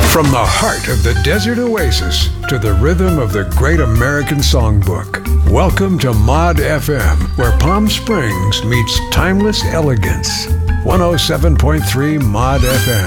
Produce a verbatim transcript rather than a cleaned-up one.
From the heart of the desert oasis to the rhythm of the great American songbook. Welcome to Mod F M, where Palm Springs meets timeless elegance. one oh seven point three Mod F M.